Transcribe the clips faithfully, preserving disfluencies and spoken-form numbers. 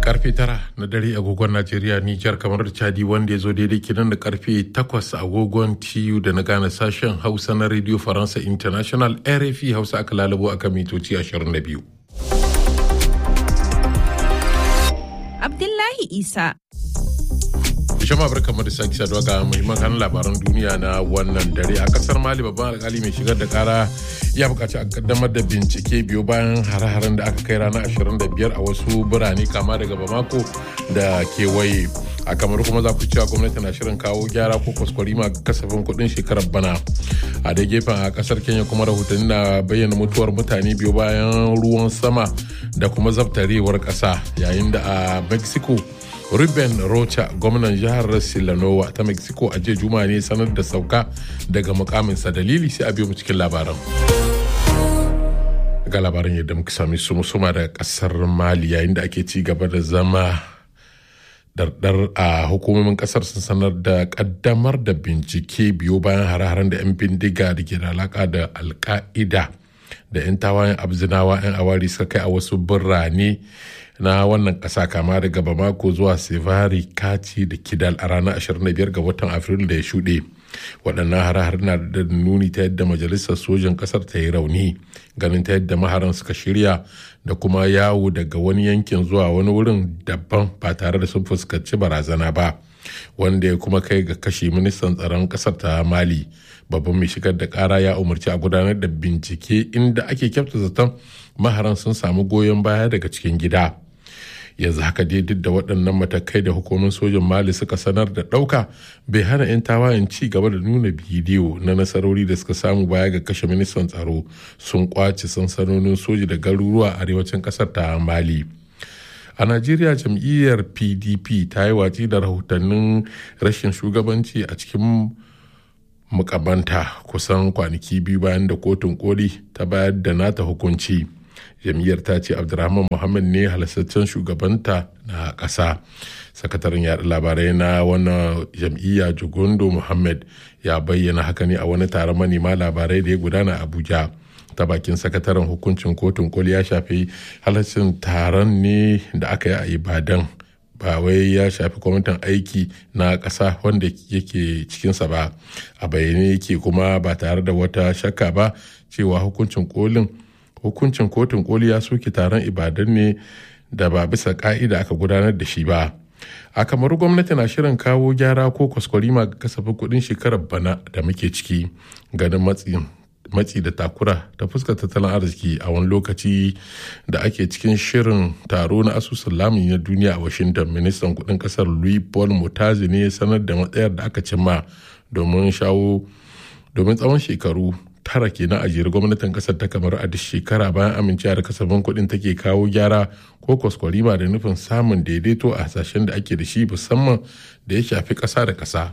karfe tara na dare agogon Najeriya, Nijar, kamar da Chadi, wanda ya zo daidai kinan da karfe takwas agogon T U da na gane sashen Hausa na Radio Faransa International R F I Hausa aka lalabo aka mitoci ashirin da biyu. Abdullahi Isa. Jama'a barkamu da sake saduwa ga muhimman kanun labaran duniya na wannan dare. A kasar Mali, babban alkali mai shigar da kara ya bukaci a kaddamar da bincike biyo bayan hare-haren da aka kai ranar ashirin da biyar a wasu birane kama daga Bamako da kewaye. A kamar kuma za ku cewa gwamnati na shirin kawo gyara ko kwaskwarima ga kasafin kuɗin shekarar bana. A da gefen a kasar Kenya kuma rahotanni na bayyana mutuwar mutane biyo bayan ruwan sama da kuma zabtarewar ƙasa, yayin da a Mexico Ruben Rocha, gwamnan jihar Sinaloa ta Mexico, a jiya Juma'a ne sanar da sauka daga mukaminsa. Dalili sai a biyo mu cikin labaran. Ga labaran yadda muka sami su musuma da kasar Mali, yayin da ake ci gaba da zama dardar a hukumomin kasar sun sanar da kaddamar da bincike biyo bayan hare-haren da 'yan bindiga da ke da alaka da alka'ida da 'yan tawayen abzinawa 'yan awari suka kai a wasu birane na wannan ƙasa, kama daga Bamako zuwa Sevari, Kati da Kidal a ranar ashirin da biyar ga watan Afrilu da ya shuɗe. Waɗannan hare-hare na da nuni ta yadda majalisar sojan ƙasar ta yi rauni, ganin ta yadda maharan suka shirya da kuma yawo daga wani yankin zuwa wani wurin daban ba tare da sun fuskanci barazana ba, wanda ya kuma kai ga kashe ministan tsaron ƙasar ta Mali. Babban mai shigar da ƙara ya umarci a gudanar da bincike, inda ake kyauta zaton maharan sun samu goyon baya daga cikin gida. Yanzu haka dai duk da waɗannan matakai da hukumomin sojan Mali suka sanar da ɗauka, bai hana 'yan tawayen ci gaba da nuna bidiyo na nasarori da suka samu baya ga kashe ministan tsaro. Sun kwace sansanonin soji da garuruwa a arewacin ƙasar ta Mali. A Najeriya, jam'iyyar P D P ta yi watsi da rahotannin rashin shugabanci a cikin mukamanta kusan kwanaki biyu bayan da kotun koli ta bayar da nata hukunci. Jam'iyyar ta ce Abdurrahman Muhammad ne halastaccen shugabanta na ƙasa. Sakataren yaɗa labarai na wannan jam'iyya, Jugundo Muhammad, ya bayyana haka ne a wani taron manema labarai da ya gudana a Abuja. Ta bakin sakataren, hukuncin kotun koli ya shafi halaccin taron ne da aka yi a Ibadan, ba wai ya shafi kwamitin aiki na ƙasa wanda yake cikinsa ba. A bayyane yake kuma ba tare da wata shakka ba cewa hukuncin kolin hukuncin kotun koli ya soke taron Ibadan ne da ba bisa ka'ida aka gudanar da shi ba. A kamar gwamnati na shirin kawo gyara ko kwaskwarima ga kasafin kuɗin shekarar bana da muke ciki, ganin matsin matsi da takura ta fuskar tattalin arziki a wani lokaci da ake cikin shirin taro na asusun lamuni na duniya a Washington. Ministan kudin kasar Louis Paul Mutazi ne sanar da matsayar da aka cimma domin shawo domin tsawon shekaru tara kenan a jere gwamnatin kasar ta kamar a duk shekara bayan amincewa da kasafin kudin take kawo gyara ko kwaskwarima da nufin samun daidaito a hasashen da ake da shi, musamman da ya shafi kasa da kasa.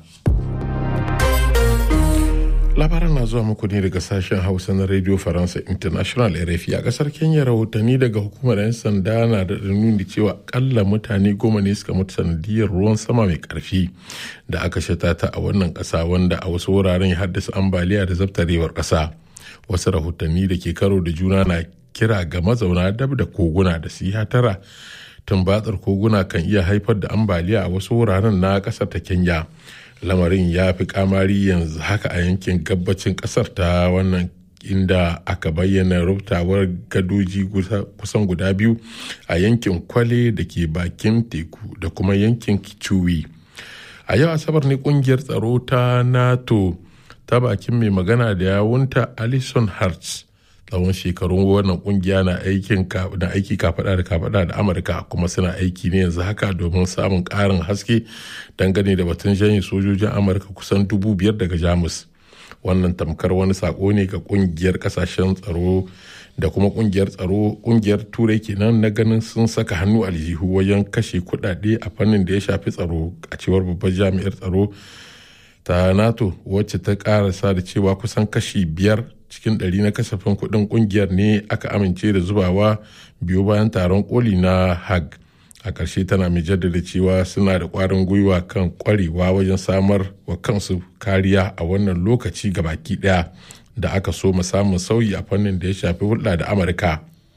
Labaran na zuwa muku ne daga sashen Hausa na Radio Faransa International R F I. A kasar Kenya, rahotanni daga hukumar 'yan sanda na da nuni cewa akalla mutane goma ne suka mutu sanadiyar ruwan sama mai karfi da aka shata ta a wannan kasa, wanda a wasu wuraren ya haddasa ambaliya da zabtarewar kasa. Wasu rahotanni da ke karo da juna na kira ga mazauna dab da koguna da su yi hatara, tumbatsar koguna kan iya haifar da ambaliya a wasu wuraren na kasar ta Kenya. Lamarin ya fi kamari yanzu haka a yankin gabacin kasar ta wannan, inda aka bayyana rubtawar gadoji kusan guda biyu a yankin Kwale da ke bakin teku da kuma yankin Kichuwi. A yau Asabar ne kungiyar tsaro ta NATO ta bakin mai magana da yawunta Alison Hertz, tsawon shekarun wannan kungiya na aikin na aiki kafada da kafada da Amurka, kuma suna aiki ne yanzu haka domin samun karin haske dangane da batun janye sojojin Amurka kusan dubu biyar daga Jamus. Wannan tamkar wani sako ne ga kungiyar kasashen tsaro da kuma kungiyar tsaro kungiyar turai kenan na ganin sun saka hannu aljihu wajen kashe kudade a fannin da ya shafi tsaro, a cewar babbar jami'ar tsaro ta NATO, wacce ta karasa da cewa kusan kashi biyar cikin ɗari na kasafin kuɗin ƙungiyar ne aka amince da zubawa biyu bayan taron koli na Hague. A ƙarshe tana mai jaddada cewa suna da ƙwarin gwiwa kan ƙwarewa wajen samar wa kansu kariya a wannan lokaci gabaki ɗaya da aka so samun sauyi a fannin da ya shafi hulɗa da Amurka.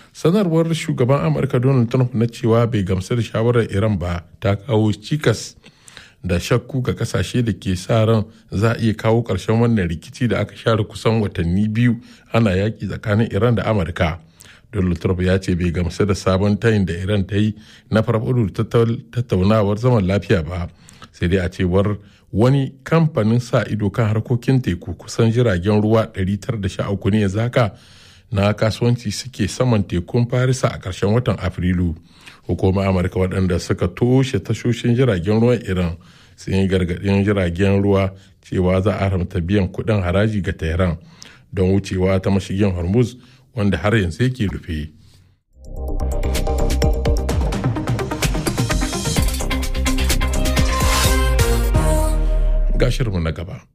sanarwar shugaban amurka donald trump na cewa bai gamsu da shawarar iran ba ta kawo cikas da shakku ga kasashe da ke sa ran za a iya kawo ƙarshen wannan rikici da aka share kusan watanni biyu ana yaƙi tsakanin iran da amurka. donald trump ya ce bai gamsu da sabon tayin da iran ta yi na farfaɗo tattaunawar zaman lafiya ba, sai dai a cewar wani kamfanin sa ido kan harkokin teku kusan jiragen ruwa ɗari tara da sha uku ne yanzu haka na kasuwanci suke saman tekun farisa a ƙarshen watan afrilu. Hukumar amurka waɗanda suka toshe tashoshin jiragen ruwan iran sun yi gargaɗin jiragen ruwa cewa za a haramta biyan kuɗin haraji ga tehran don wucewa ta mashigin hormuz wanda har yanzu yake rufe. Gashirmu na gaba.